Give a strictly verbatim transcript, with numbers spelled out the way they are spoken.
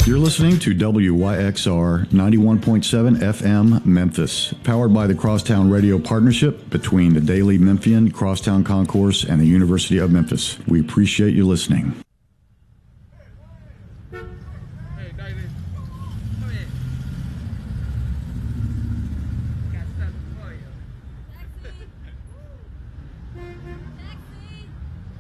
You're listening to W Y X R ninety-one point seven F M Memphis, powered by the Crosstown Radio Partnership between the Daily Memphian, Crosstown Concourse, and the University of Memphis. We appreciate you listening.